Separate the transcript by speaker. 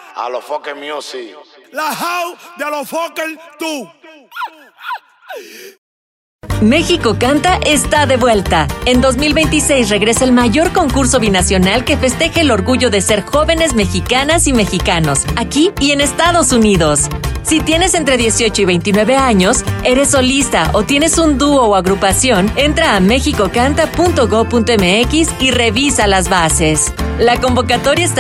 Speaker 1: A los Fokker Music.
Speaker 2: La house de los Fokker tú.
Speaker 3: México Canta está de vuelta. En 2026 regresa el mayor concurso binacional que festeje el orgullo de ser jóvenes mexicanas y mexicanos, aquí y en Estados Unidos. Si tienes entre 18 y 29 años, eres solista o tienes un dúo o agrupación, entra a mexicocanta.go.mx y revisa las bases. La convocatoria está